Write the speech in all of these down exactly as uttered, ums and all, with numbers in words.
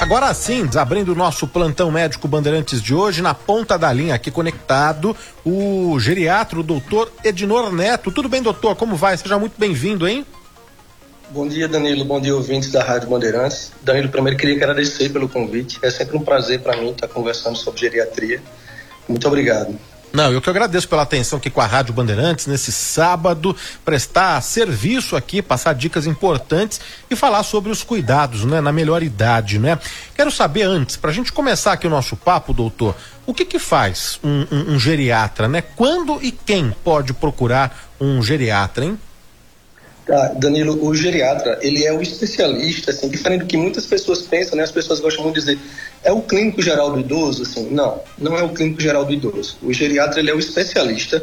Agora sim, desabrindo o nosso plantão médico Bandeirantes de hoje, na ponta da linha aqui conectado, o geriatra, o doutor Ednor Neto. Tudo bem, doutor? Como vai? Seja muito bem-vindo, hein? Bom dia, Danilo. Bom dia, ouvintes da Rádio Bandeirantes. Danilo, primeiro queria agradecer pelo convite. É sempre um prazer para mim estar conversando sobre geriatria. Muito obrigado. Não, eu que agradeço pela atenção aqui com a Rádio Bandeirantes nesse sábado, prestar serviço aqui, passar dicas importantes e falar sobre os cuidados, né, na melhor idade, né? Quero saber antes, pra gente começar aqui o nosso papo, doutor, o que que faz um, um, um geriatra, né? Quando e quem pode procurar um geriatra, hein? Tá, Danilo, o geriatra, ele é o especialista, assim, diferente do que muitas pessoas pensam, né? As pessoas gostam muito de dizer, é o clínico geral do idoso, assim, não, não é o clínico geral do idoso. O geriatra, ele é o especialista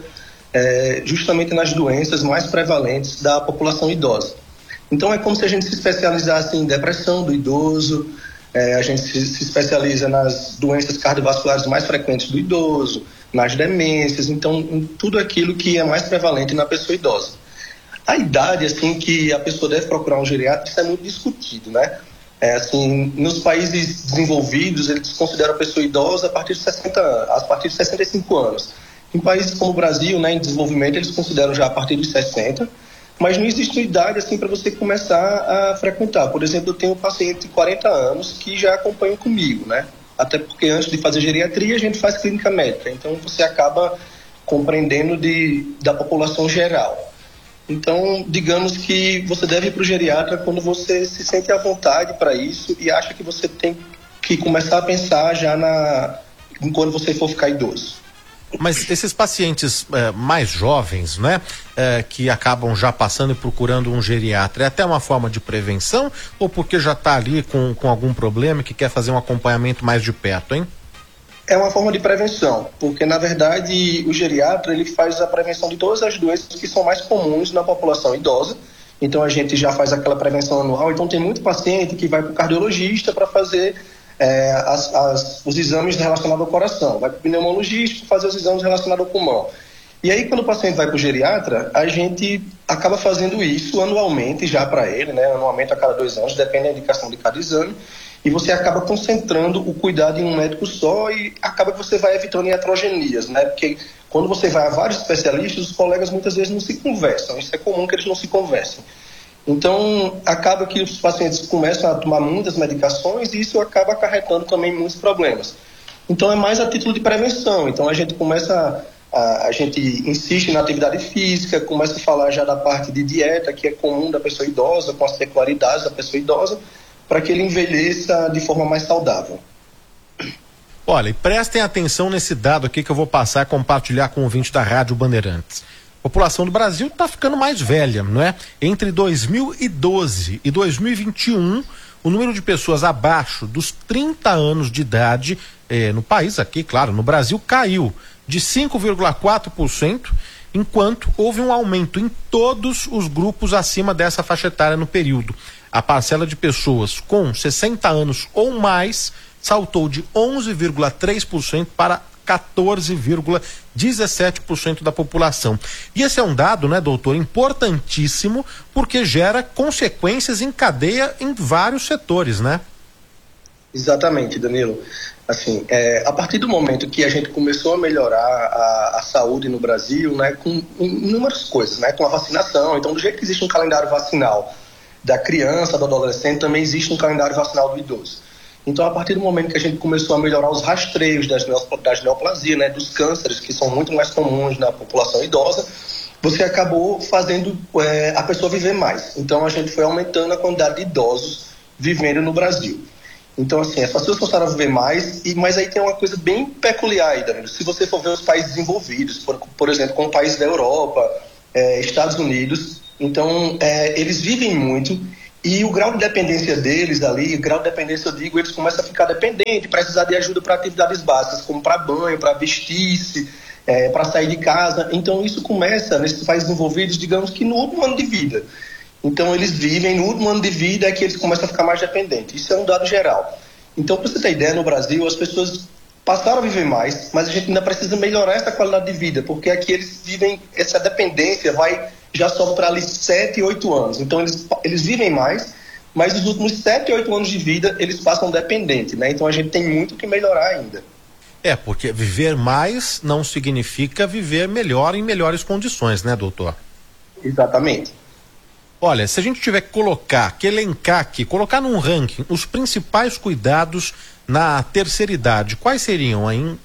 é, justamente nas doenças mais prevalentes da população idosa. Então é como se a gente se especializasse em depressão do idoso, é, a gente se, se especializa nas doenças cardiovasculares mais frequentes do idoso, nas demências, então em tudo aquilo que é mais prevalente na pessoa idosa. A idade, assim, que a pessoa deve procurar um geriatra, isso é muito discutido, né? É, assim, nos países desenvolvidos, eles consideram a pessoa idosa a partir de sessenta, a partir de sessenta e cinco anos. Em países como o Brasil, né, em desenvolvimento, eles consideram já a partir de sessenta, mas não existe idade, assim, para você começar a frequentar. Por exemplo, eu tenho um paciente de quarenta anos que já acompanha comigo, né? Até porque antes de fazer geriatria, a gente faz clínica médica, então você acaba compreendendo de, da população geral. Então, digamos que você deve ir para o geriatra quando você se sente à vontade para isso e acha que você tem que começar a pensar já na, quando você for ficar idoso. Mas esses pacientes é, mais jovens, né, é, que acabam já passando e procurando um geriatra, é até uma forma de prevenção ou porque já está ali com, com algum problema e que quer fazer um acompanhamento mais de perto, hein? É uma forma de prevenção, porque na verdade o geriatra ele faz a prevenção de todas as doenças que são mais comuns na população idosa. Então a gente já faz aquela prevenção anual. Então tem muito paciente que vai para o cardiologista para fazer é, as, as, os exames relacionados ao coração, vai para o pneumologista para fazer os exames relacionados ao pulmão. E aí quando o paciente vai para o geriatra, a gente acaba fazendo isso anualmente já para ele, né? Anualmente a cada dois anos, depende da indicação de cada exame. E você acaba concentrando o cuidado em um médico só e acaba que você vai evitando iatrogenias, né? Porque quando você vai a vários especialistas, os colegas muitas vezes não se conversam. Isso é comum que eles não se conversem. Então, acaba que os pacientes começam a tomar muitas medicações e isso acaba acarretando também muitos problemas. Então, é mais a título de prevenção. Então, a gente começa, a, a gente insiste na atividade física, começa a falar já da parte de dieta, que é comum da pessoa idosa, com as peculiaridades da pessoa idosa, para que ele envelheça de forma mais saudável. Olha, e prestem atenção nesse dado aqui que eu vou passar a compartilhar com o ouvinte da Rádio Bandeirantes. A população do Brasil está ficando mais velha, não é? Entre dois mil e doze e dois mil e vinte e um, o número de pessoas abaixo dos trinta anos de idade eh, no país aqui, claro, no Brasil, caiu de cinco vírgula quatro por cento, enquanto houve um aumento em todos os grupos acima dessa faixa etária no período. A parcela de pessoas com sessenta anos ou mais saltou de onze vírgula três por cento para quatorze vírgula dezessete por cento da população. E esse é um dado, né, doutor, importantíssimo, porque gera consequências em cadeia em vários setores, né? Exatamente, Danilo. Assim, é, a partir do momento que a gente começou a melhorar a, a saúde no Brasil, né, com inúmeras coisas, né, com a vacinação, então do jeito que existe um calendário vacinal da criança, do adolescente, também existe um calendário vacinal do idoso. Então, a partir do momento que a gente começou a melhorar os rastreios das, das neoplasias, né, dos cânceres, que são muito mais comuns na população idosa, você acabou fazendo é, a pessoa viver mais. Então, a gente foi aumentando a quantidade de idosos vivendo no Brasil. Então, assim, as pessoas começaram a viver mais, e, mas aí tem uma coisa bem peculiar aí, Danilo. Se você for ver os países desenvolvidos, por, por exemplo, como países da Europa, é, Estados Unidos, então, é, eles vivem muito e o grau de dependência deles ali, o grau de dependência, eu digo, eles começam a ficar dependentes, precisar de ajuda para atividades básicas, como para banho, para vestir-se, é, para sair de casa. Então, isso começa nesses países desenvolvidos, digamos que no último ano de vida. Então, eles vivem no último ano de vida é que eles começam a ficar mais dependentes. Isso é um dado geral. Então, para você ter ideia, no Brasil, as pessoas passaram a viver mais, mas a gente ainda precisa melhorar essa qualidade de vida, porque aqui eles vivem, essa dependência vai, já sobe para ali sete, oito anos. Então, eles, eles vivem mais, mas os últimos sete, oito anos de vida eles passam dependente, né? Então a gente tem muito que melhorar ainda. É, porque viver mais não significa viver melhor em melhores condições, né, doutor? Exatamente. Olha, se a gente tiver que colocar, que elencar aqui, colocar num ranking os principais cuidados na terceira idade, quais seriam aí?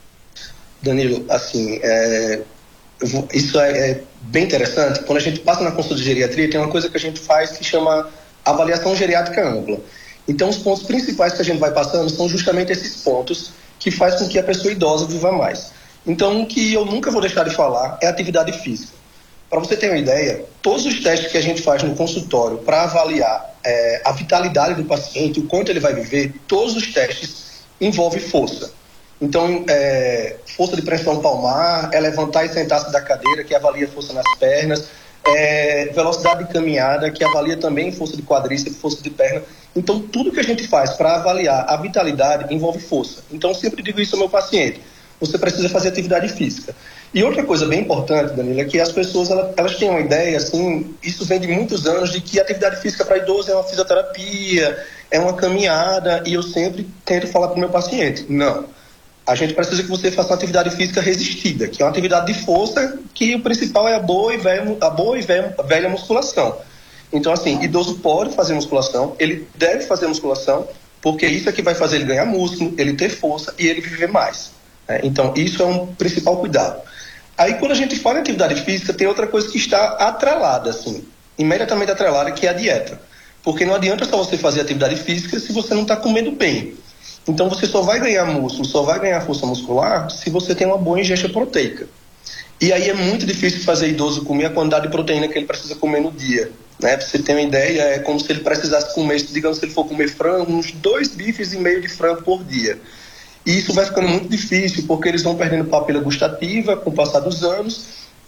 Danilo, assim, é, vou, isso é, é bem interessante. Quando a gente passa na consulta de geriatria, tem uma coisa que a gente faz que chama avaliação geriátrica ampla. Então, os pontos principais que a gente vai passando são justamente esses pontos que faz com que a pessoa idosa viva mais. Então, o que eu nunca vou deixar de falar é atividade física. Para você ter uma ideia, todos os testes que a gente faz no consultório para avaliar é, a vitalidade do paciente, o quanto ele vai viver, todos os testes envolvem força. Então, é, força de pressão palmar, é levantar e sentar-se da cadeira, que avalia força nas pernas, é, velocidade de caminhada, que avalia também força de quadríceps, força de perna. Então, tudo que a gente faz para avaliar a vitalidade envolve força. Então, eu sempre digo isso ao meu paciente. Você precisa fazer atividade física. E outra coisa bem importante, Danilo, é que as pessoas elas, elas têm uma ideia, assim, isso vem de muitos anos, de que a atividade física para idoso é uma fisioterapia, é uma caminhada, e eu sempre tento falar para o meu paciente, não. A gente precisa que você faça uma atividade física resistida, que é uma atividade de força, que o principal é a boa e velha, a boa e velha, velha musculação. Então, assim, idoso pode fazer musculação, ele deve fazer musculação, porque isso é que vai fazer ele ganhar músculo, ele ter força e ele viver mais. É, então, isso é um principal cuidado. Aí, quando a gente fala em atividade física, tem outra coisa que está atrelada, assim, imediatamente atrelada, que é a dieta. Porque não adianta só você fazer atividade física se você não está comendo bem. Então, você só vai ganhar músculo, só vai ganhar força muscular se você tem uma boa ingesta proteica. E aí é muito difícil fazer idoso comer a quantidade de proteína que ele precisa comer no dia. Né? Pra você ter uma ideia, é como se ele precisasse comer, digamos, se ele for comer frango, uns dois bifes e meio de frango por dia. E isso vai ficando muito difícil, porque eles vão perdendo papila gustativa com o passar dos anos,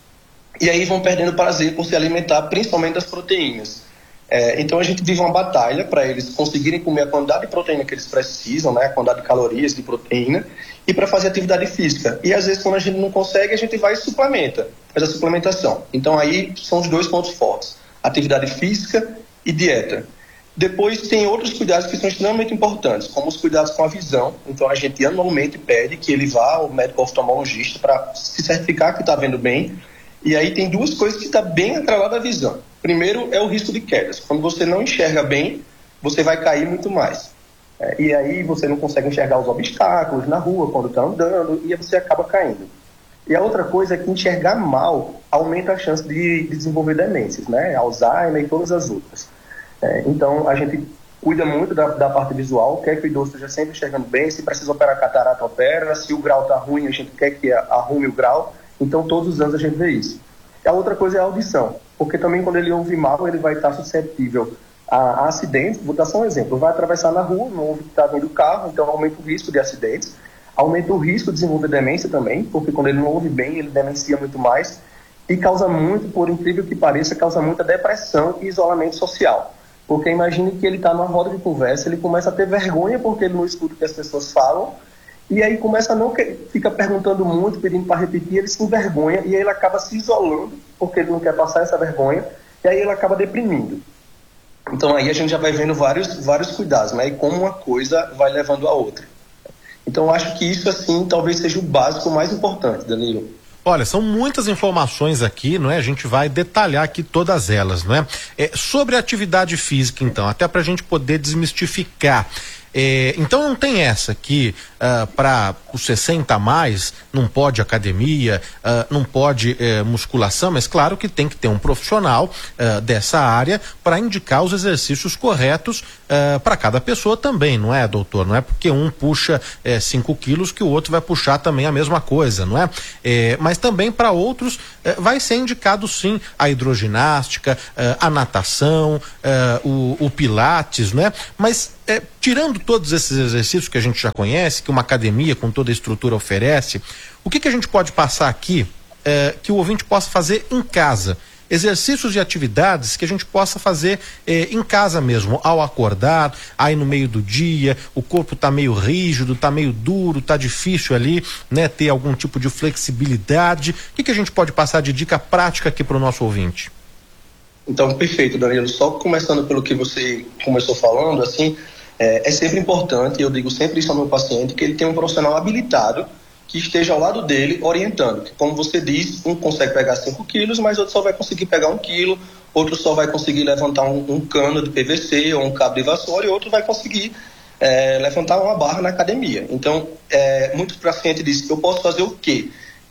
e aí vão perdendo prazer por se alimentar, principalmente das proteínas. É, então a gente vive uma batalha para eles conseguirem comer a quantidade de proteína que eles precisam, né, a quantidade de calorias de proteína, e para fazer atividade física. E às vezes quando a gente não consegue, a gente vai e suplementa, faz a suplementação. Então aí são os dois pontos fortes, atividade física e dieta. Depois tem outros cuidados que são extremamente importantes, como os cuidados com a visão. Então a gente anualmente pede que ele vá ao médico oftalmologista para se certificar que está vendo bem. E aí tem duas coisas que estão tá bem atreladas à visão. Primeiro é o risco de quedas. Quando você não enxerga bem, você vai cair muito mais. É, e aí você não consegue enxergar os obstáculos na rua quando está andando e aí você acaba caindo. E a outra coisa é que enxergar mal aumenta a chance de, de desenvolver demências, né? Alzheimer e todas as outras. É, então a gente cuida muito da, da parte visual, quer que o idoso esteja sempre enxergando bem, se precisa operar catarata, opera, se o grau está ruim, a gente quer que arrume o grau. Então, todos os anos a gente vê isso. A outra coisa é a audição, porque também quando ele ouve mal, ele vai estar suscetível a, a acidentes. Vou dar só um exemplo. Vai atravessar na rua, não ouve que está vindo o carro, então aumenta o risco de acidentes. Aumenta o risco de desenvolver demência também, porque quando ele não ouve bem, ele demencia muito mais. E causa muito, por incrível que pareça, causa muita depressão e isolamento social. Porque imagine que ele está numa roda de conversa, ele começa a ter vergonha porque ele não escuta o que as pessoas falam, e aí começa a não fica perguntando muito, pedindo para repetir, ele se envergonha e aí ele acaba se isolando porque ele não quer passar essa vergonha e aí ele acaba deprimindo. Então aí a gente já vai vendo vários, vários cuidados, né? E como uma coisa vai levando a outra. Então eu acho que isso assim talvez seja o básico mais importante, Danilo. Olha, são muitas informações aqui, não é? A gente vai detalhar aqui todas elas, não é? É sobre a atividade física, então, até para a gente poder desmistificar. É, então não tem essa que uh, para os sessenta a mais não pode academia, uh, não pode uh, musculação, mas claro que tem que ter um profissional uh, dessa área para indicar os exercícios corretos uh, para cada pessoa também, não é, doutor? Não é porque um puxa cinco quilos que o outro vai puxar também a mesma coisa, não é? É mas também para outros uh, vai ser indicado sim a hidroginástica, uh, a natação, uh, o, o pilates, não é? Mas É, tirando todos esses exercícios que a gente já conhece, que uma academia com toda a estrutura oferece, o que, que a gente pode passar aqui é, que o ouvinte possa fazer em casa? Exercícios e atividades que a gente possa fazer é, em casa mesmo, ao acordar, aí no meio do dia, o corpo está meio rígido, está meio duro, está difícil ali, né, ter algum tipo de flexibilidade. O que, que a gente pode passar de dica prática aqui para o nosso ouvinte? Então, perfeito, Danilo. Só começando pelo que você começou falando, assim, é, é sempre importante, eu digo sempre isso ao meu paciente, que ele tenha um profissional habilitado que esteja ao lado dele orientando. Como você diz, um consegue pegar cinco quilos, mas outro só vai conseguir pegar um quilo, outro só vai conseguir levantar um, um cano de P V C ou um cabo de vassoura, e outro vai conseguir é, levantar uma barra na academia. Então, é, muitos pacientes dizem, eu posso fazer o quê?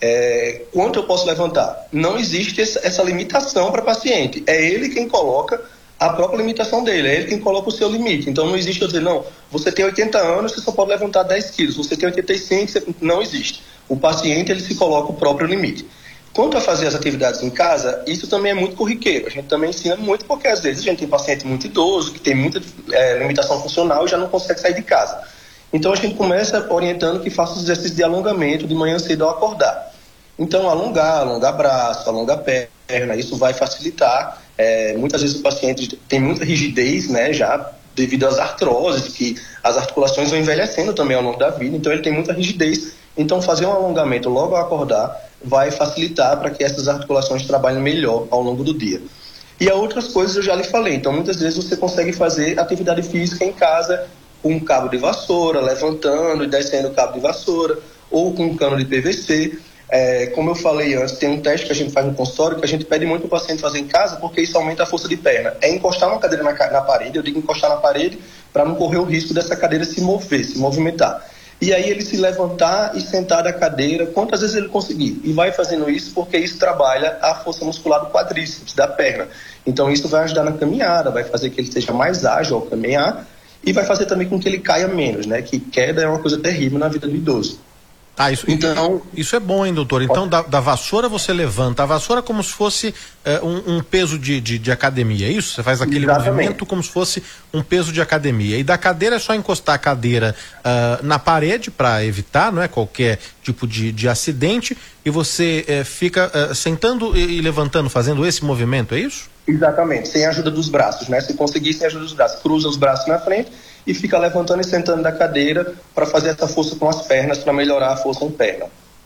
É, quanto eu posso levantar? Não existe essa, essa limitação para o paciente. É ele quem coloca a própria limitação dele, é ele quem coloca o seu limite. Então não existe eu dizer, não, você tem oitenta anos, você só pode levantar dez quilos, você tem oitenta e cinco, você... não existe. O paciente, ele se coloca o próprio limite. Quanto a fazer as atividades em casa, isso também é muito corriqueiro. A gente também ensina muito porque às vezes a gente tem paciente muito idoso, que tem muita é, limitação funcional e já não consegue sair de casa. Então a gente começa orientando que faça os exercícios de alongamento de manhã cedo ao acordar. Então, alongar, alongar braço, alongar perna, isso vai facilitar. É, muitas vezes o paciente tem muita rigidez, né, já devido às artroses, que as articulações vão envelhecendo também ao longo da vida, então ele tem muita rigidez. Então, fazer um alongamento logo ao acordar vai facilitar para que essas articulações trabalhem melhor ao longo do dia. E a outras coisas eu já lhe falei. Então, muitas vezes você consegue fazer atividade física em casa com um cabo de vassoura, levantando e descendo o cabo de vassoura, ou com um cano de P V C. É, como eu falei antes, tem um teste que a gente faz no consultório que a gente pede muito para o paciente fazer em casa porque isso aumenta a força de perna. É encostar uma cadeira na, na parede, eu digo encostar na parede para não correr o risco dessa cadeira se mover, se movimentar. E aí ele se levantar e sentar da cadeira quantas vezes ele conseguir. E vai fazendo isso porque isso trabalha a força muscular do quadríceps, da perna. Então isso vai ajudar na caminhada, vai fazer que ele seja mais ágil ao caminhar e vai fazer também com que ele caia menos, né? Que queda é uma coisa terrível na vida do idoso. Ah, isso, então, isso é bom, hein, doutor? Então, da, da vassoura você levanta a vassoura como se fosse é, um, um peso de, de, de academia, é isso? Você faz aquele Exatamente. movimento como se fosse um peso de academia. E da cadeira é só encostar a cadeira uh, na parede para evitar, não é, qualquer tipo de, de acidente, e você é, fica uh, sentando e, e levantando, fazendo esse movimento, é isso? Exatamente, sem a ajuda dos braços, né? Se conseguir sem a ajuda dos braços, cruza os braços na frente e fica levantando e sentando da cadeira para fazer essa força com as pernas, para melhorar a força em perna.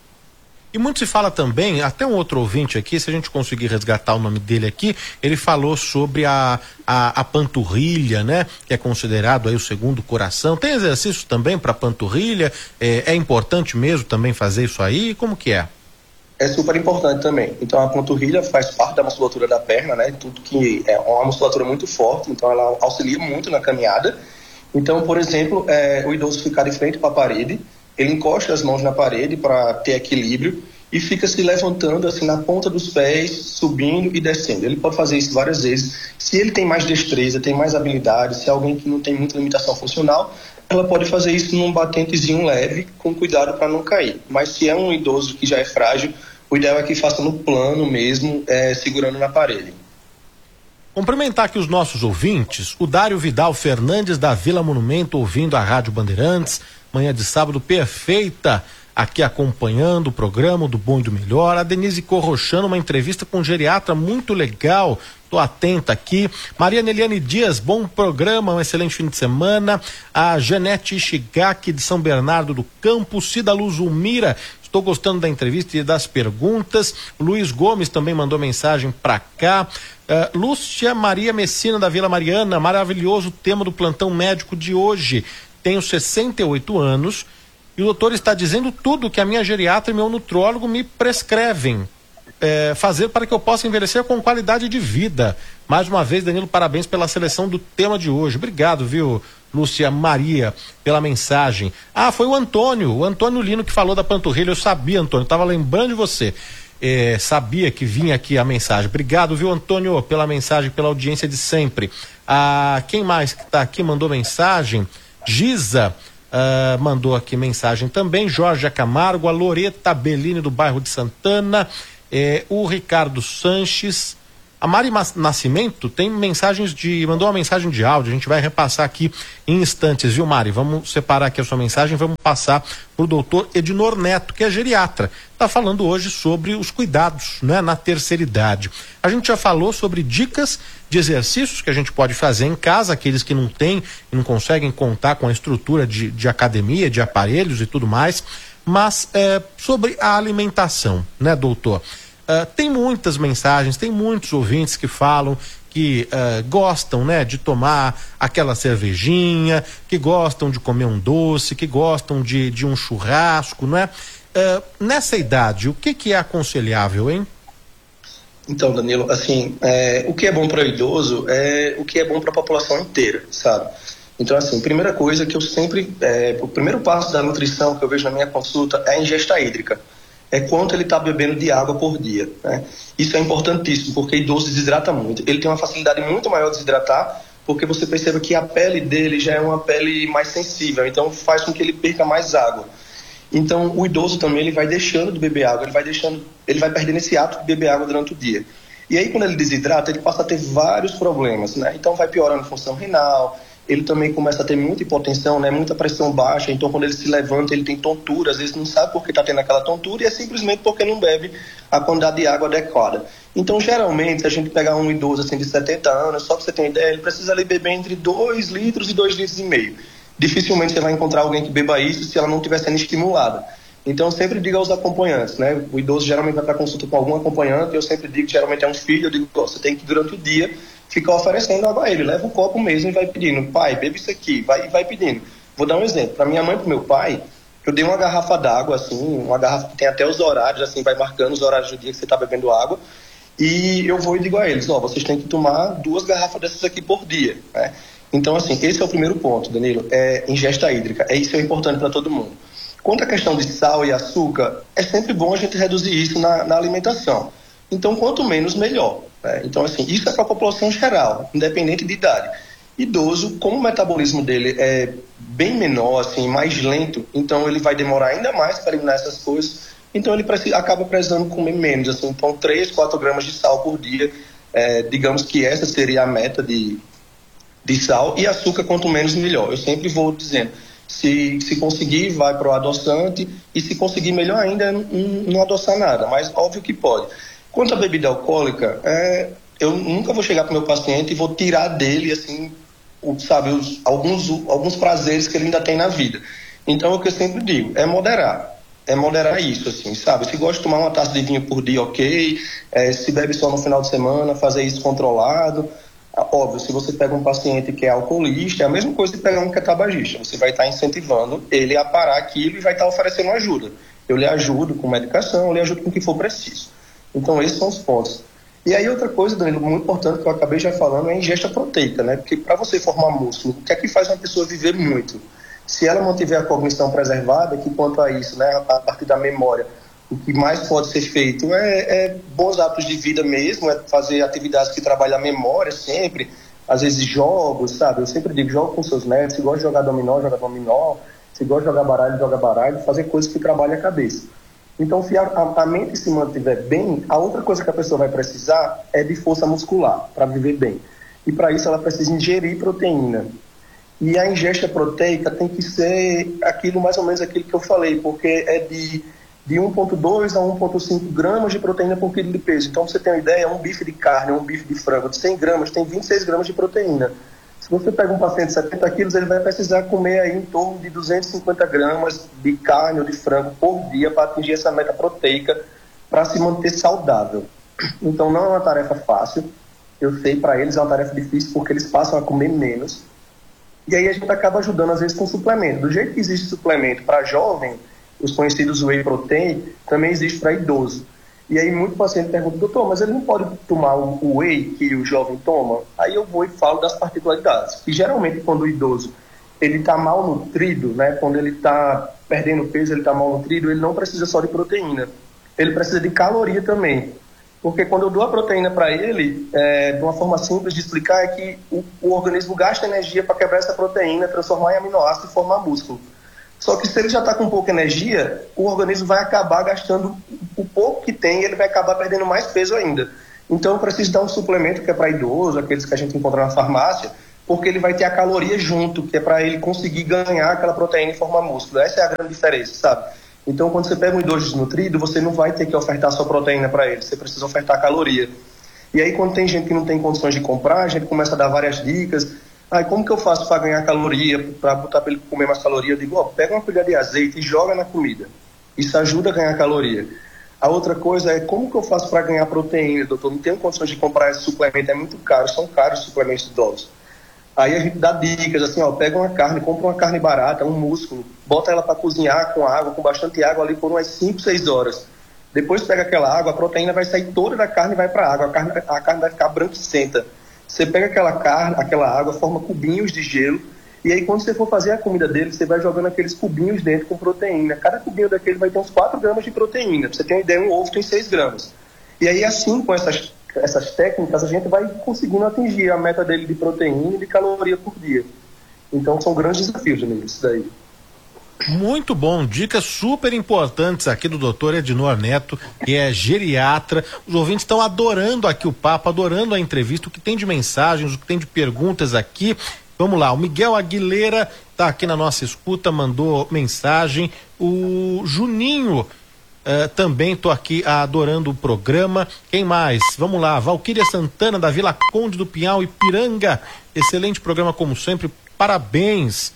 E muito se fala também, até um outro ouvinte aqui, se a gente conseguir resgatar o nome dele aqui, ele falou sobre a, a, a panturrilha, né? Que é considerado aí o segundo coração. Tem exercícios também para panturrilha? É, é importante mesmo também fazer isso aí? Como que é? É super importante também. Então a panturrilha faz parte da musculatura da perna, né? Tudo que é uma musculatura muito forte, então ela auxilia muito na caminhada. Então, por exemplo, é, o idoso ficar de frente para a parede, ele encosta as mãos na parede para ter equilíbrio e fica se levantando assim na ponta dos pés, subindo e descendo. Ele pode fazer isso várias vezes. Se ele tem mais destreza, tem mais habilidade, se é alguém que não tem muita limitação funcional, ela pode fazer isso num batentezinho leve, com cuidado para não cair. Mas se é um idoso que já é frágil, o ideal é que faça no plano mesmo, é, segurando na parede. Cumprimentar aqui os nossos ouvintes, o Dário Vidal Fernandes da Vila Monumento, ouvindo a Rádio Bandeirantes, manhã de sábado perfeita, aqui acompanhando o programa do Bom e do Melhor. A Denise Corrochano, uma entrevista com um geriatra muito legal, tô atenta aqui. Maria Neliane Dias, bom programa, um excelente fim de semana. A Janete Ishigaki de São Bernardo do Campo, Cida Luz Ulmira, estou gostando da entrevista e das perguntas. Luiz Gomes também mandou mensagem para cá. Uh, Lúcia Maria Messina da Vila Mariana, maravilhoso tema do plantão médico de hoje. Tenho sessenta e oito anos e o doutor está dizendo tudo que a minha geriatra e meu nutrólogo me prescrevem é, fazer para que eu possa envelhecer com qualidade de vida. Mais uma vez, Danilo, parabéns pela seleção do tema de hoje. Obrigado, viu, Lúcia Maria, pela mensagem. Ah, foi o Antônio, o Antônio Lino que falou da panturrilha. Eu sabia, Antônio, estava lembrando de você. É, sabia que vinha aqui a mensagem. Obrigado, viu, Antônio, pela mensagem, pela audiência de sempre. Ah, quem mais que está aqui mandou mensagem? Giza uh, mandou aqui mensagem também. Jorge Camargo, a Loreta Bellini do bairro de Santana, eh, o Ricardo Sanches. A Mari Nascimento tem mensagens de, mandou uma mensagem de áudio, a gente vai repassar aqui em instantes, viu, Mari? Vamos separar aqui a sua mensagem, vamos passar para o doutor Ednor Neto, que é geriatra. Está falando hoje sobre os cuidados, né, na terceira idade. A gente já falou sobre dicas de exercícios que a gente pode fazer em casa, aqueles que não têm e não conseguem contar com a estrutura de, de academia, de aparelhos e tudo mais, mas é, sobre a alimentação, né, doutor? uh, tem muitas mensagens, tem muitos ouvintes que falam que uh, gostam, né, de tomar aquela cervejinha, que gostam de comer um doce, que gostam de, de um churrasco, não é? Uh, nessa idade, o que que é aconselhável, hein? Então, Danilo, assim, é, o que é bom para o idoso é o que é bom para a população inteira, sabe? Então, assim, primeira coisa que eu sempre, é, o primeiro passo da nutrição que eu vejo na minha consulta é a ingesta hídrica. É quanto ele está bebendo de água por dia, né? Isso é importantíssimo, porque idoso desidrata muito. Ele tem uma facilidade muito maior de desidratar, porque você perceba que a pele dele já é uma pele mais sensível, então faz com que ele perca mais água. Então, o idoso também, ele vai deixando de beber água, ele vai deixando, ele vai perdendo esse hábito de beber água durante o dia. E aí, quando ele desidrata, ele passa a ter vários problemas, né? Então, vai piorando a função renal, ele também começa a ter muita hipotensão, né? Muita pressão baixa, então quando ele se levanta, ele tem tontura, às vezes não sabe por que está tendo aquela tontura e é simplesmente porque não bebe a quantidade de água adequada. Então, geralmente, se a gente pegar um idoso assim de setenta anos, só para você ter uma ideia, ele precisa ali beber entre dois litros e dois litros e meio. Dificilmente você vai encontrar alguém que beba isso se ela não estiver sendo estimulada. Então, eu sempre digo aos acompanhantes, né? O idoso geralmente vai para consulta com algum acompanhante, eu sempre digo que geralmente é um filho, eu digo, você tem que durante o dia ficar oferecendo água a ele, leva o copo mesmo e vai pedindo, pai, bebe isso aqui, vai, vai pedindo. Vou dar um exemplo, para minha mãe e para meu pai, eu dei uma garrafa d'água, assim, uma garrafa que tem até os horários, assim, vai marcando os horários do dia que você está bebendo água, e eu vou e digo a eles, ó, vocês têm que tomar duas garrafas dessas aqui por dia, né? Então, assim, esse é o primeiro ponto, Danilo, é ingesta hídrica, é isso é importante para todo mundo. Quanto à questão de sal e açúcar, é sempre bom a gente reduzir isso na, na alimentação. Então, quanto menos, melhor, né? Então, assim, isso é para a população geral, independente de idade. Idoso, como o metabolismo dele é bem menor, assim, mais lento, então ele vai demorar ainda mais para eliminar essas coisas, então ele precisa, acaba precisando comer menos, assim, então três, quatro gramas de sal por dia, é, digamos que essa seria a meta de, de sal, e açúcar quanto menos melhor. Eu sempre vou dizendo, se, se conseguir vai para o adoçante, e se conseguir melhor ainda não, não adoçar nada, mas óbvio que pode. Quanto à bebida alcoólica, é, eu nunca vou chegar para o meu paciente e vou tirar dele, assim, o, sabe, os, alguns, alguns prazeres que ele ainda tem na vida. Então, o que eu sempre digo, é moderar. É moderar isso, assim, sabe? Se gosta de tomar uma taça de vinho por dia, ok. É, se bebe só no final de semana, fazer isso controlado. Óbvio, se você pega um paciente que é alcoolista, é a mesma coisa de pegar um que é tabagista. Você vai estar incentivando ele a parar aquilo e vai estar oferecendo ajuda. Eu lhe ajudo com medicação, eu lhe ajudo com o que for preciso. Então, esses são os pontos. E aí, outra coisa, Danilo, muito importante que eu acabei já falando é a ingesta proteica, né? Porque para você formar músculo, o que é que faz uma pessoa viver muito? Se ela mantiver a cognição preservada, que quanto a isso, né, a partir da memória, o que mais pode ser feito é, é bons hábitos de vida mesmo, é fazer atividades que trabalham a memória sempre, às vezes jogos, sabe? Eu sempre digo, joga com seus netos, se gosta de jogar dominó, joga dominó, se gosta de jogar baralho, joga baralho, fazer coisas que trabalham a cabeça. Então, se a, a, a mente se mantiver bem, a outra coisa que a pessoa vai precisar é de força muscular para viver bem. E para isso ela precisa ingerir proteína. E a ingesta proteica tem que ser aquilo, mais ou menos aquilo que eu falei, porque é de, de um vírgula dois a um vírgula cinco gramas de proteína por quilo de peso. Então, você tem uma ideia, um bife de carne, um bife de frango de cem gramas tem vinte e seis gramas de proteína. Se você pega um paciente de setenta quilos, ele vai precisar comer aí em torno de duzentos e cinquenta gramas de carne ou de frango por dia para atingir essa meta proteica para se manter saudável. Então, não é uma tarefa fácil. Eu sei, para eles é uma tarefa difícil porque eles passam a comer menos. E aí a gente acaba ajudando, às vezes, com suplemento. Do jeito que existe suplemento para jovem, os conhecidos whey protein, também existe para idoso. E aí muito paciente pergunta, doutor, mas ele não pode tomar o whey que o jovem toma? Aí eu vou e falo das particularidades. E geralmente quando o idoso ele está mal nutrido, né, quando ele está perdendo peso, ele está mal nutrido, ele não precisa só de proteína. Ele precisa de caloria também. Porque quando eu dou a proteína para ele, é, de uma forma simples de explicar, é que o, o organismo gasta energia para quebrar essa proteína, transformar em aminoácido e formar músculo. Só que se ele já está com pouca energia, o organismo vai acabar gastando o pouco que tem e ele vai acabar perdendo mais peso ainda. Então eu preciso dar um suplemento que é para idoso, aqueles que a gente encontra na farmácia, porque ele vai ter a caloria junto, que é para ele conseguir ganhar aquela proteína e formar músculo. Essa é a grande diferença, sabe? Então quando você pega um idoso desnutrido, você não vai ter que ofertar só proteína para ele, você precisa ofertar caloria. E aí quando tem gente que não tem condições de comprar, a gente começa a dar várias dicas. Ah, como que eu faço para ganhar caloria, para botar para ele comer mais caloria? Eu digo, ó, pega uma colher de azeite e joga na comida. Isso ajuda a ganhar caloria. A outra coisa é como que eu faço para ganhar proteína, doutor? Não tenho condições de comprar esse suplemento, é muito caro, são caros os suplementos idosos. Aí a gente dá dicas, assim, ó, pega uma carne, compra uma carne barata, um músculo, bota ela para cozinhar com água, com bastante água ali por umas cinco, seis horas. Depois pega aquela água, a proteína vai sair toda da carne e vai para a água, a carne, a carne vai ficar branquicenta. Você pega aquela carne, aquela água, forma cubinhos de gelo, e aí quando você for fazer a comida dele, você vai jogando aqueles cubinhos dentro com proteína. Cada cubinho daquele vai ter uns quatro gramas de proteína. Pra você ter uma ideia, um ovo tem seis gramas. E aí assim, com essas, essas técnicas, a gente vai conseguindo atingir a meta dele de proteína e de caloria por dia. Então são grandes desafios, Danilo, isso daí. Muito bom, dicas super importantes aqui do doutor Ednor Neto, que é geriatra. Os ouvintes estão adorando aqui o papo, adorando a entrevista, o que tem de mensagens, o que tem de perguntas aqui. Vamos lá, o Miguel Aguilera está aqui na nossa escuta, mandou mensagem. O Juninho, uh, também estou aqui adorando o programa. Quem mais? Vamos lá, Valquíria Santana, da Vila Conde do Pinhal, Ipiranga. Excelente programa como sempre, parabéns.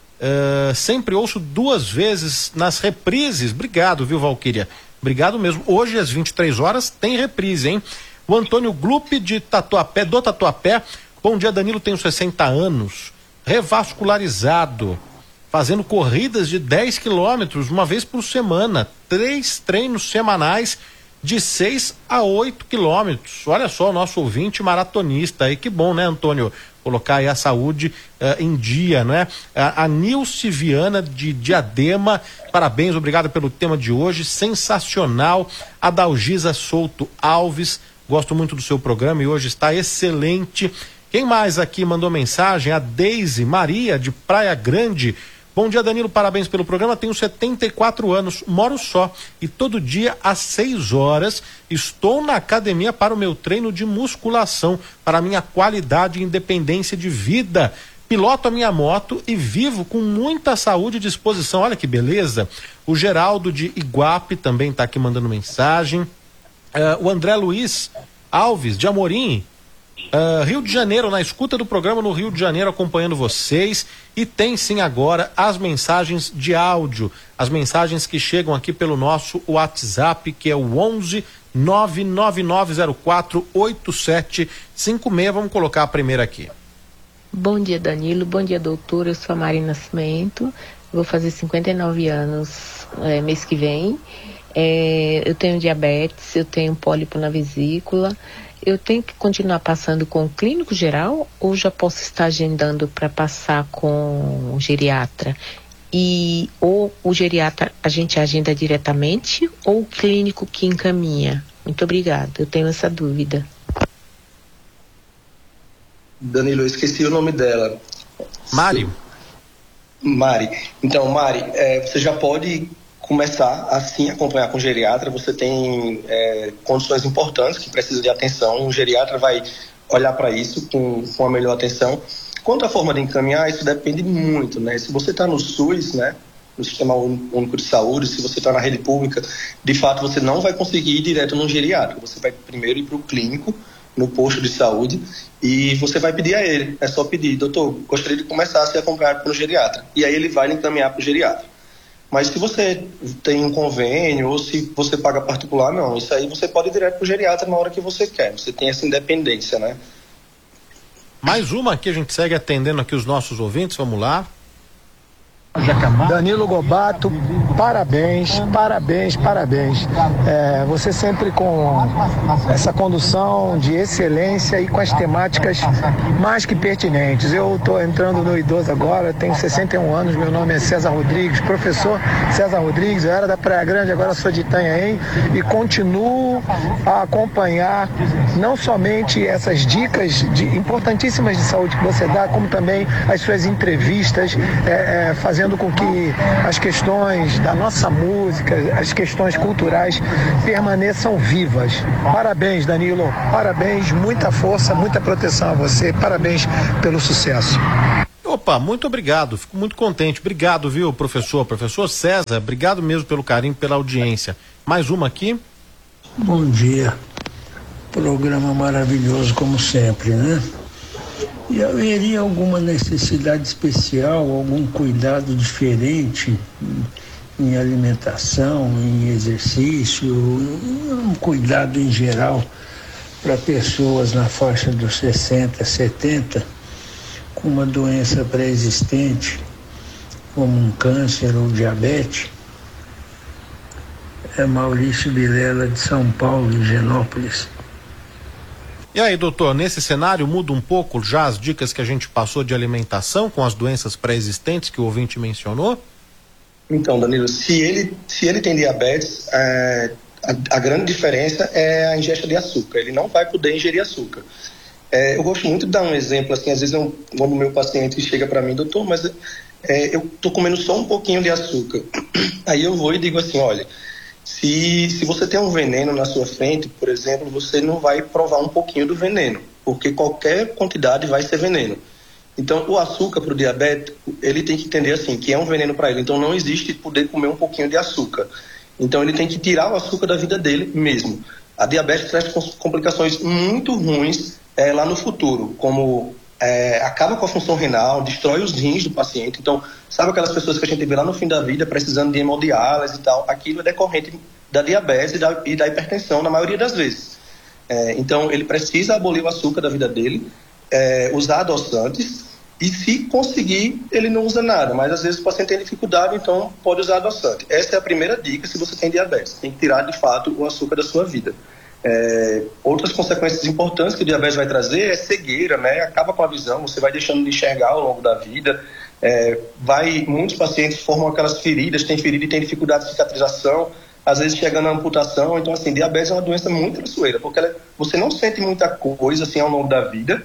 Uh, sempre ouço duas vezes nas reprises. Obrigado, viu, Valquíria? Obrigado mesmo. Hoje às vinte e três horas tem reprise, hein? O Antônio Glupe de Tatuapé, do Tatuapé. Bom dia, Danilo, tenho sessenta anos, revascularizado, fazendo corridas de dez quilômetros uma vez por semana, três treinos semanais de seis a oito quilômetros. Olha só o nosso ouvinte maratonista aí, que bom, né, Antônio? Colocar aí a saúde uh, em dia, né? A, a Nilce Viana de Diadema, parabéns, obrigado pelo tema de hoje, sensacional. A Dalgisa Souto Alves, gosto muito do seu programa e hoje está excelente. Quem mais aqui mandou mensagem? A Deise Maria de Praia Grande. Bom dia, Danilo, parabéns pelo programa, tenho setenta e quatro anos, moro só e todo dia às seis horas estou na academia para o meu treino de musculação, para a minha qualidade e independência de vida. Piloto a minha moto e vivo com muita saúde e disposição. Olha que beleza. O Geraldo de Iguape também está aqui mandando mensagem. Uh, o André Luiz Alves de Amorim. Uh, Rio de Janeiro, na escuta do programa no Rio de Janeiro, acompanhando vocês, e tem sim agora as mensagens de áudio, as mensagens que chegam aqui pelo nosso WhatsApp, que é o onze nove nove nove zero quatro oito sete cinco seis. Vamos colocar a primeira aqui. Bom dia, Danilo, bom dia, doutor, eu sou a Mari Nascimento, vou fazer cinquenta e nove anos é, mês que vem, é, eu tenho diabetes, eu tenho pólipo na vesícula. Eu tenho que continuar passando com o clínico geral ou já posso estar agendando para passar com o geriatra? E ou o geriatra a gente agenda diretamente ou o clínico que encaminha? Muito obrigada, eu tenho essa dúvida. Danilo, eu esqueci o nome dela. Mari. Mari. Então, Mari, é, você já pode começar assim a acompanhar com o geriatra. Você tem é, condições importantes que precisam de atenção, o geriatra vai olhar para isso com, com a melhor atenção. Quanto à forma de encaminhar, isso depende muito, né? Se você está no SUS, né, no Sistema Único de Saúde, se você está na rede pública, de fato você não vai conseguir ir direto no geriatra, você vai primeiro ir para o clínico, no posto de saúde, e você vai pedir a ele, é só pedir, doutor, gostaria de começar a ser acompanhado pelo geriatra, e aí ele vai lhe encaminhar para o geriatra. Mas se você tem um convênio ou se você paga particular, não. Isso aí você pode ir direto para o geriatra na hora que você quer. Você tem essa independência, né? Mais uma aqui, a gente segue atendendo aqui os nossos ouvintes, vamos lá. Danilo Gobato, parabéns, parabéns, parabéns. É, você sempre com essa condução de excelência e com as temáticas mais que pertinentes. Eu estou entrando no idoso agora, tenho sessenta e um anos, meu nome é César Rodrigues, professor César Rodrigues, eu era da Praia Grande, agora sou de Itanhaém e continuo a acompanhar não somente essas dicas de, importantíssimas de saúde que você dá, como também as suas entrevistas, é, é, fazendo com que as questões da nossa música, as questões culturais permaneçam vivas. Parabéns, Danilo, parabéns, muita força, muita proteção a você, parabéns pelo sucesso. Opa, muito obrigado, fico muito contente, obrigado, viu, professor, professor César, obrigado mesmo pelo carinho, pela audiência. Mais uma aqui. Bom dia, programa maravilhoso como sempre, né? E haveria alguma necessidade especial, algum cuidado diferente em alimentação, em exercício, um cuidado em geral para pessoas na faixa dos sessenta, setenta, com uma doença pré-existente, como um câncer ou diabetes. É Maurício Vilela, de São Paulo, Higienópolis. E aí, doutor, nesse cenário muda um pouco já as dicas que a gente passou de alimentação com as doenças pré-existentes que o ouvinte mencionou? Então, Danilo, se ele, se ele tem diabetes, é, a, a grande diferença é a ingesta de açúcar. Ele não vai poder ingerir açúcar. É, eu gosto muito de dar um exemplo, assim, às vezes eu, quando o meu paciente chega para mim, doutor, mas é, eu tô comendo só um pouquinho de açúcar. Aí eu vou e digo assim, olha, se, se você tem um veneno na sua frente, por exemplo, você não vai provar um pouquinho do veneno, porque qualquer quantidade vai ser veneno. Então, o açúcar para o diabético, ele tem que entender assim, que é um veneno para ele. Então, não existe poder comer um pouquinho de açúcar. Então, ele tem que tirar o açúcar da vida dele mesmo. A diabetes traz complicações muito ruins é, lá no futuro, como é, acaba com a função renal, destrói os rins do paciente. Então, sabe aquelas pessoas que a gente vê lá no fim da vida precisando de hemodiálise e tal? Aquilo é decorrente da diabetes e da, e da hipertensão, na maioria das vezes. É, então, ele precisa abolir o açúcar da vida dele, É, usar adoçantes, e se conseguir, ele não usa nada, mas às vezes o paciente tem dificuldade, então pode usar adoçante. Essa é a primeira dica se você tem diabetes, tem que tirar de fato o açúcar da sua vida. É, outras consequências importantes que o diabetes vai trazer é cegueira, né? Acaba com a visão, você vai deixando de enxergar ao longo da vida, é, vai, muitos pacientes formam aquelas feridas, tem ferida e tem dificuldade de cicatrização, às vezes chegando à amputação. Então assim, diabetes é uma doença muito traiçoeira, porque ela, você não sente muita coisa assim ao longo da vida.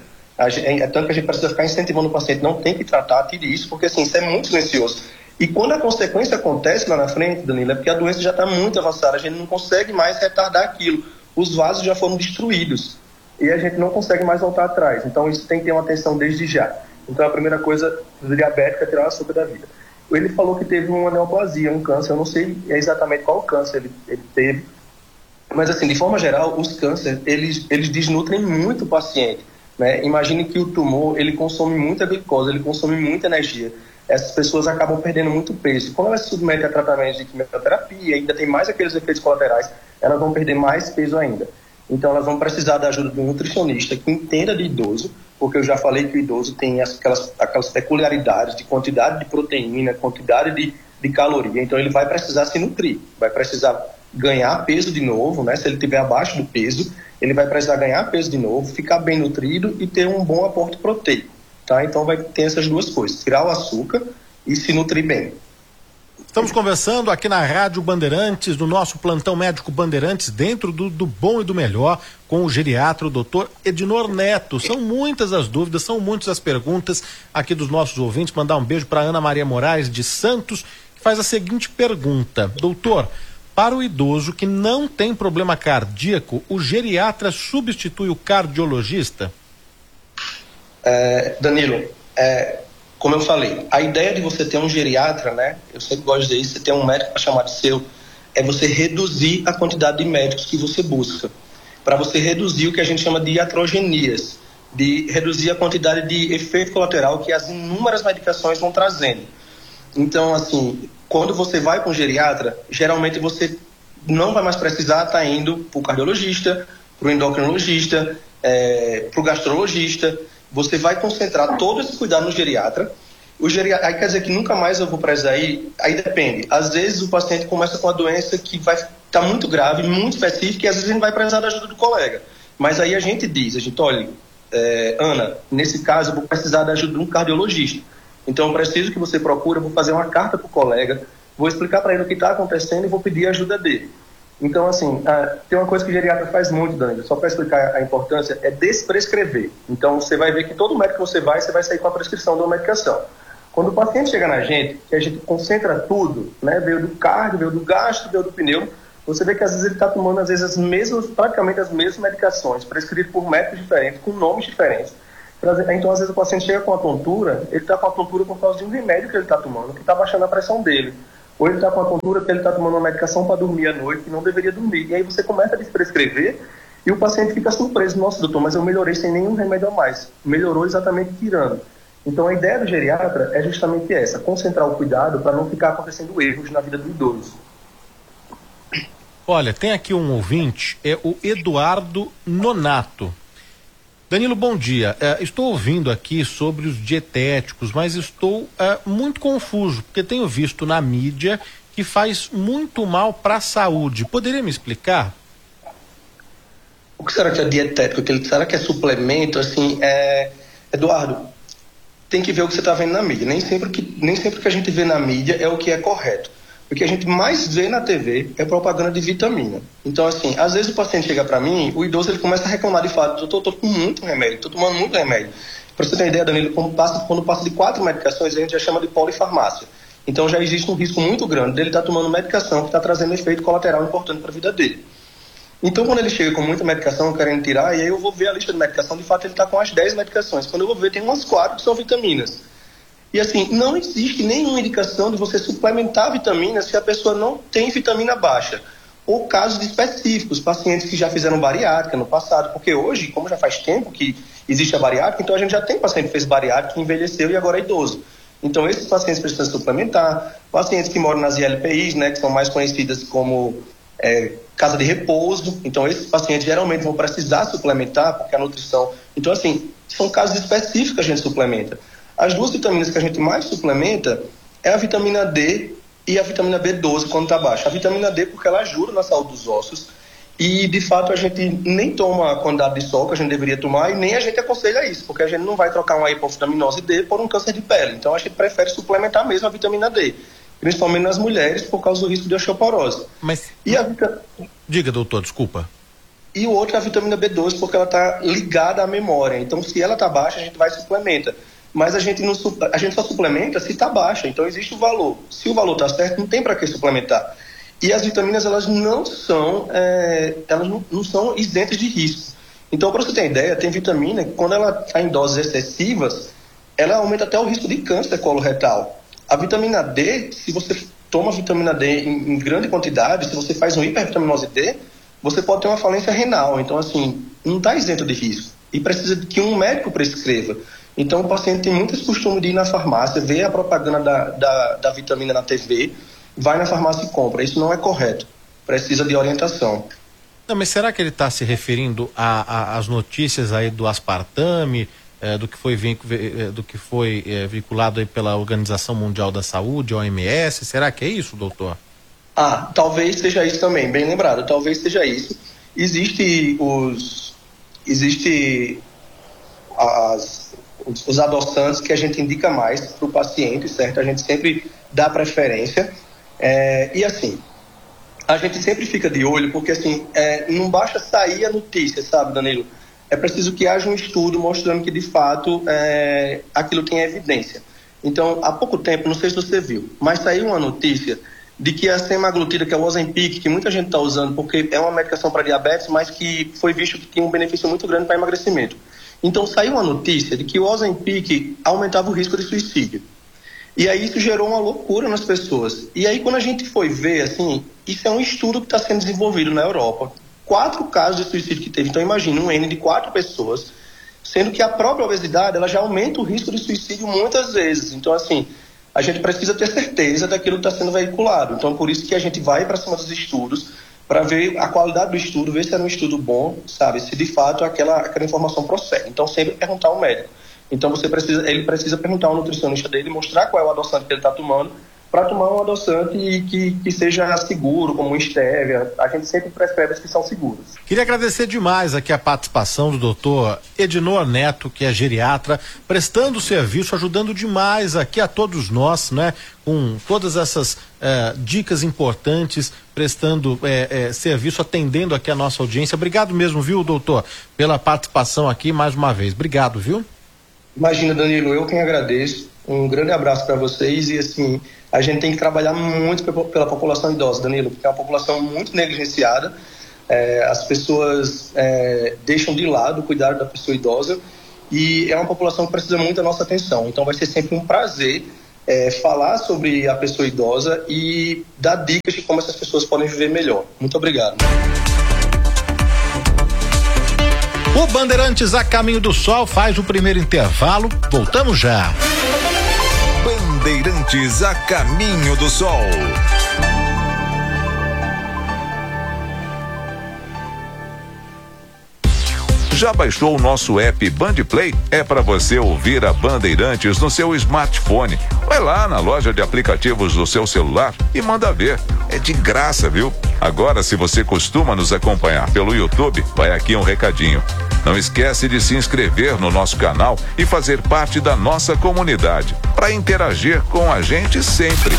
É tanto que a gente precisa ficar incentivando o paciente, não tem que tratar, tire isso, porque assim, isso é muito silencioso. E quando a consequência acontece lá na frente, Danilo, é porque a doença já está muito avançada, a gente não consegue mais retardar aquilo, os vasos já foram destruídos, e a gente não consegue mais voltar atrás. Então isso tem que ter uma atenção desde já. Então a primeira coisa do diabético é tirar o açúcar da vida. Ele falou que teve uma neoplasia, um câncer, eu não sei exatamente qual câncer ele, ele teve, mas assim, de forma geral, os cânceres, eles, eles desnutrem muito o paciente. Né? Imagine que o tumor, ele consome muita glicose, ele consome muita energia. Essas pessoas acabam perdendo muito peso. Quando elas se submetem a tratamentos de quimioterapia, ainda tem mais aqueles efeitos colaterais, elas vão perder mais peso ainda. Então elas vão precisar da ajuda de um nutricionista que entenda de idoso, porque eu já falei que o idoso tem aquelas, aquelas peculiaridades de quantidade de proteína, quantidade de, de caloria. Então ele vai precisar se nutrir, vai precisar ganhar peso de novo, né? Se ele estiver abaixo do peso, ele vai precisar ganhar peso de novo, ficar bem nutrido e ter um bom aporte proteico, tá? Então vai ter essas duas coisas, tirar o açúcar e se nutrir bem. Estamos conversando aqui na Rádio Bandeirantes, no nosso plantão médico Bandeirantes, dentro do, do bom e do melhor, com o geriatra, o doutor Edinor Neto. São muitas as dúvidas, são muitas as perguntas aqui dos nossos ouvintes. Mandar um beijo para Ana Maria Moraes de Santos, que faz a seguinte pergunta: doutor, para o idoso que não tem problema cardíaco, o geriatra substitui o cardiologista? É, Danilo, é, como eu falei, a ideia de você ter um geriatra, né? Eu sempre gosto de dizer isso, você ter um médico para chamar de seu, é você reduzir a quantidade de médicos que você busca, para você reduzir o que a gente chama de iatrogenias, de reduzir a quantidade de efeito colateral que as inúmeras medicações vão trazendo. Então, assim, quando você vai para um geriatra, geralmente você não vai mais precisar estar indo para o cardiologista, para o endocrinologista, é, para o gastrologista. Você vai concentrar todo esse cuidado no geriatra. O geriatra, aí quer dizer que nunca mais eu vou precisar ir? Aí depende. Às vezes o paciente começa com uma doença que vai estar tá muito grave, muito específica, e às vezes ele vai precisar da ajuda do colega. Mas aí a gente diz, a gente, olha, é, Ana, nesse caso eu vou precisar da ajuda de um cardiologista. Então eu preciso que você procure, eu vou fazer uma carta para o colega, vou explicar para ele o que está acontecendo e vou pedir a ajuda dele. Então, assim, ah, tem uma coisa que o geriatra faz muito, Dani, só para explicar a importância, é desprescrever. Então, você vai ver que todo médico que você vai, você vai sair com a prescrição de uma medicação. Quando o paciente chega na gente, que a gente concentra tudo, né, veio do cardio, veio do gastro, veio do pneu, você vê que às vezes ele está tomando, às vezes, as mesmas, praticamente as mesmas medicações, prescritas por médicos diferentes, com nomes diferentes. Então, às vezes, o paciente chega com a tontura, ele está com a tontura por causa de um remédio que ele está tomando, que está baixando a pressão dele. Ou ele está com a tontura porque ele está tomando uma medicação para dormir à noite que não deveria dormir. E aí você começa a desprescrever e o paciente fica surpreso. Nossa, doutor, mas eu melhorei sem nenhum remédio a mais. Melhorou exatamente tirando. Então a ideia do geriatra é justamente essa, concentrar o cuidado para não ficar acontecendo erros na vida do idoso. Olha, tem aqui um ouvinte, é o Eduardo Nonato. Danilo, bom dia. É, estou ouvindo aqui sobre os dietéticos, mas estou é, muito confuso, porque tenho visto na mídia que faz muito mal para a saúde. Poderia me explicar? O que será que é dietético? Será que é suplemento? Assim, é... Eduardo, tem que ver o que você está vendo na mídia. Nem sempre que, nem sempre que a gente vê na mídia é o que é correto. O que a gente mais vê na T V é propaganda de vitamina. Então, assim, às vezes o paciente chega para mim, o idoso ele começa a reclamar de fato, doutor, eu tô com muito remédio, tô tomando muito remédio. Para você ter ideia, Danilo, quando passa, quando passa de quatro medicações, a gente já chama de polifarmácia. Então já existe um risco muito grande dele estar tá tomando medicação que está trazendo efeito colateral importante para a vida dele. Então, quando ele chega com muita medicação, querendo tirar, e aí eu vou ver a lista de medicação, de fato ele está com as dez medicações. Quando eu vou ver, tem umas quatro que são vitaminas. E assim, não existe nenhuma indicação de você suplementar vitaminas se a pessoa não tem vitamina baixa. Ou casos específicos, pacientes que já fizeram bariátrica no passado, porque hoje, como já faz tempo que existe a bariátrica, então a gente já tem paciente que fez bariátrica, que envelheceu e agora é idoso. Então esses pacientes precisam suplementar, pacientes que moram nas I L P Is, né, que são mais conhecidas como é, casa de repouso, então esses pacientes geralmente vão precisar suplementar, porque a nutrição... Então assim, são casos específicos que a gente suplementa. As duas vitaminas que a gente mais suplementa é a vitamina D e a vitamina B doze quando está baixa. A vitamina D porque ela ajuda na saúde dos ossos e, de fato, a gente nem toma a quantidade de sol que a gente deveria tomar e nem a gente aconselha isso, porque a gente não vai trocar uma hipovitaminose D por um câncer de pele. Então, a gente prefere suplementar mesmo a vitamina D, principalmente nas mulheres, por causa do risco de osteoporose. Mas... E a vita... Diga, doutor, desculpa. E o outro é a vitamina B doze, porque ela está ligada à memória. Então, se ela está baixa, a gente vai e suplementa. Mas a gente, não, a gente só suplementa se está baixa, então existe o valor. Se o valor está certo, não tem para que suplementar. E as vitaminas, elas não são, é, elas não, não são isentas de risco. Então, para você ter ideia, tem vitamina que quando ela está em doses excessivas, ela aumenta até o risco de câncer coloretal. A vitamina D, se você toma vitamina D em, em grande quantidade, se você faz uma hipervitaminose D, você pode ter uma falência renal. Então, assim, não está isento de risco. E precisa que um médico prescreva. Então, o paciente tem muito esse costume de ir na farmácia, ver a propaganda da, da, da vitamina na T V, vai na farmácia e compra. Isso não é correto. Precisa de orientação. Não, mas será que ele está se referindo às notícias aí do aspartame, eh, do que foi, eh, do que foi eh, vinculado aí pela Organização Mundial da Saúde, O M S? Será que é isso, doutor? Ah, talvez seja isso também, bem lembrado. Talvez seja isso. Existe os... Existe as... os adoçantes que a gente indica mais para o paciente, certo? A gente sempre dá preferência. É, e assim, a gente sempre fica de olho, porque assim, é, não basta sair a notícia, sabe, Danilo? É preciso que haja um estudo mostrando que, de fato, é, aquilo tem evidência. Então, há pouco tempo, não sei se você viu, mas saiu uma notícia de que a semaglutida, que é o Ozempic, que muita gente está usando, porque é uma medicação para diabetes, mas que foi visto que tem um benefício muito grande para emagrecimento. Então, saiu uma notícia de que o Ozempic aumentava o risco de suicídio. E aí isso gerou uma loucura nas pessoas. E aí, quando a gente foi ver, assim, isso é um estudo que está sendo desenvolvido na Europa. Quatro casos de suicídio que teve. Então, imagina um N de quatro pessoas, sendo que a própria obesidade, ela já aumenta o risco de suicídio muitas vezes. Então, assim, a gente precisa ter certeza daquilo que está sendo veiculado. Então, por isso que a gente vai para cima dos estudos, para ver a qualidade do estudo, ver se é um estudo bom, sabe, se de fato aquela, aquela informação procede. Então, sempre perguntar ao médico. Então, você precisa, ele precisa perguntar ao nutricionista dele, mostrar qual é o adoçante que ele está tomando, para tomar um adoçante que, que seja seguro, como estévia. A gente sempre prescreve as que são seguras. Queria agradecer demais aqui a participação do doutor Edinor Neto, que é geriatra, prestando serviço, ajudando demais aqui a todos nós, né? Com todas essas eh, dicas importantes, prestando eh, eh, serviço, atendendo aqui a nossa audiência. Obrigado mesmo, viu, doutor, pela participação aqui mais uma vez. Obrigado, viu? Imagina, Danilo, eu quem agradeço. Um grande abraço para vocês e, assim, a gente tem que trabalhar muito pela população idosa, Danilo, porque é uma população muito negligenciada. É, as pessoas é, deixam de lado o cuidado da pessoa idosa e é uma população que precisa muito da nossa atenção. Então vai ser sempre um prazer é, falar sobre a pessoa idosa e dar dicas de como essas pessoas podem viver melhor. Muito obrigado. O Bandeirantes a Caminho do Sol faz o primeiro intervalo. Voltamos já. Bandeirantes a Caminho do Sol. Já baixou o nosso app Bandplay? É para você ouvir a Bandeirantes no seu smartphone. Vai lá na loja de aplicativos do seu celular e manda ver. É de graça, viu? Agora, se você costuma nos acompanhar pelo YouTube, vai aqui um recadinho. Não esquece de se inscrever no nosso canal e fazer parte da nossa comunidade, para interagir com a gente sempre.